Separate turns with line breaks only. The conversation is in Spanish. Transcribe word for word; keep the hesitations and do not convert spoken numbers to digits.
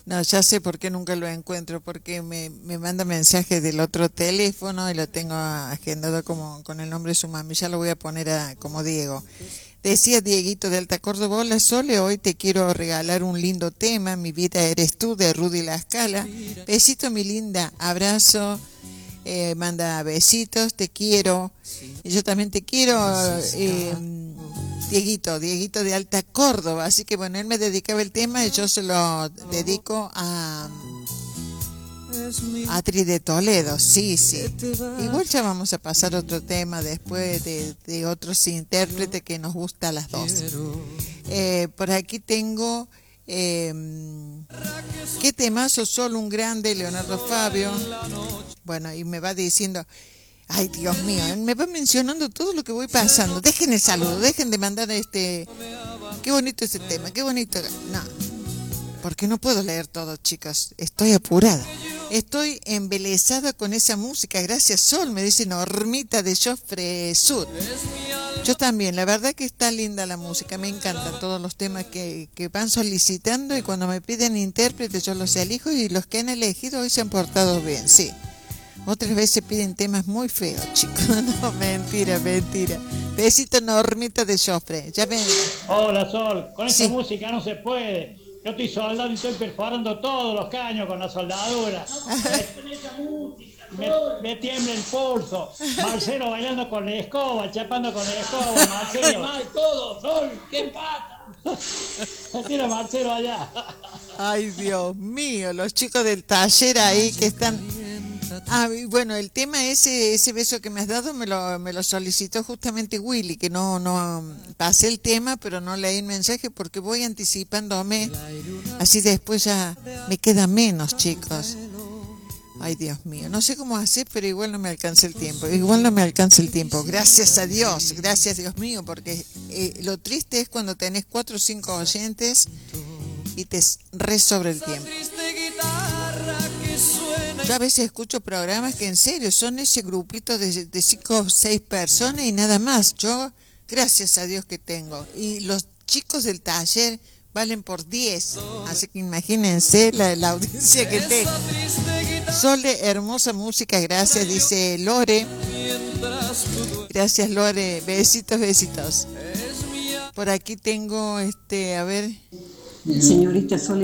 No, ya sé por qué nunca lo encuentro, porque me, me manda mensajes del otro teléfono y lo tengo agendado como con el nombre de su mami. Ya lo voy a poner a, como Diego. Decía Dieguito de Alta Córdoba: hola Sole, hoy te quiero regalar un lindo tema, Mi vida eres tú, de Rudy La Scala. Besito mi linda, abrazo, eh, manda besitos, te quiero. Y yo también te quiero, eh, Dieguito, Dieguito de Alta Córdoba. Así que bueno, él me dedicaba el tema y yo se lo dedico a Atri de Toledo, sí, sí. Igual ya vamos a pasar otro tema después de, de otros intérpretes que nos gusta a las dos. Eh, por aquí tengo eh, ¿qué temazo? Solo un grande, Leonardo Fabio. Bueno, y me va diciendo, ay Dios mío, me va mencionando todo lo que voy pasando. Dejen el saludo, dejen de mandar este, qué bonito ese tema, qué bonito. No, porque no puedo leer todo, chicos, estoy apurada. Estoy embelesada con esa música. Gracias, Sol, me dice Normita de Joffre Sur. Yo también, la verdad que está linda la música, me encantan todos los temas que, que van solicitando, y cuando me piden intérpretes yo los elijo, y los que han elegido hoy se han portado bien, sí. Otras veces piden temas muy feos, chicos. No, mentira, mentira. Besito, Normita de Joffre. Ya ven.
Hola, Sol, con esa
Sí.
música no se puede. Yo estoy soldando y estoy perforando todos los caños con la soldadura. Me, me, me tiembla el pulso. Marcelo bailando con la escoba, chapando con la escoba. Marcelo.
Mal todo, Sol, qué pata.
Tira Marcelo allá.
Ay, Dios mío, los chicos del taller ahí que están... Ah, y bueno, el tema ese, ese beso que me has dado me lo, me lo solicitó justamente Willy, que no, no pasé el tema, pero no leí el mensaje porque voy anticipándome, así después ya me queda menos, chicos. Ay, Dios mío, no sé cómo hacer, pero igual no me alcanza el tiempo, igual no me alcanza el tiempo, gracias a Dios, gracias Dios mío, porque eh, lo triste es cuando tenés cuatro o cinco oyentes y te re sobre el tiempo. Yo a veces escucho programas que en serio son ese grupito de, de cinco o seis personas y nada más. Yo, gracias a Dios que tengo. Y los chicos del taller valen por diez. Así que imagínense la, la audiencia que tengo. Sole, hermosa música, gracias, dice Lore. Gracias, Lore. Besitos, besitos. Por aquí tengo, este, a ver.
Señorita Sole.